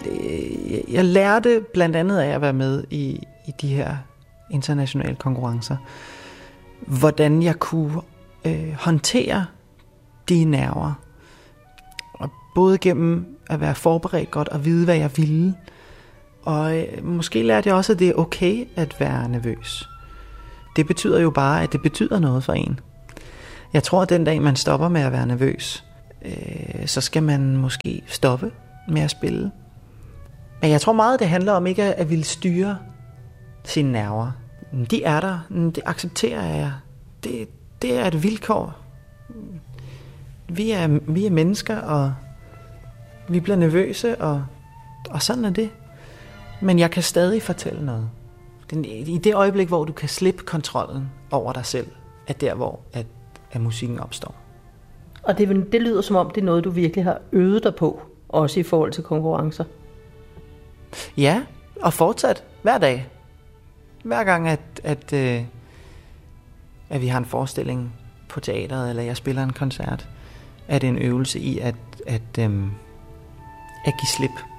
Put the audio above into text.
jeg lærte blandt andet af at være med i de her internationale konkurrencer, hvordan jeg kunne håndtere de nerver. Og både gennem at være forberedt godt og vide, hvad jeg ville. Og måske lærte jeg også, at det er okay at være nervøs. Det betyder jo bare, at det betyder noget for en. Jeg tror, at den dag, man stopper med at være nervøs, så skal man måske stoppe med at spille. Men jeg tror meget, det handler om ikke at ville styre sine nerver. De er der. Det accepterer jeg. Det er et vilkår. Vi er mennesker, og vi bliver nervøse, og sådan er det. Men jeg kan stadig fortælle noget. I det øjeblik, hvor du kan slippe kontrollen over dig selv, er der, hvor at musikken opstår. Og det lyder som om, det er noget, du virkelig har øvet dig på, også i forhold til konkurrencer. Ja, og fortsat hver dag. Hver gang, at vi har en forestilling på teateret, eller jeg spiller en koncert, er det en øvelse i at give slip